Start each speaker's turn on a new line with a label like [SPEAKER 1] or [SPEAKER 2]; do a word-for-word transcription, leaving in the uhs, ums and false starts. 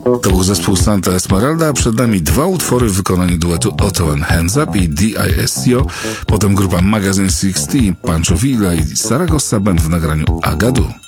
[SPEAKER 1] To był zespół Santa Esmeralda, a przed nami dwa utwory w wykonaniu duetu Otto and Hands Up i D I S C O, potem grupa Magazine sześćdziesiąt, Pancho Villa i Saragossa Band w nagraniu Agadu.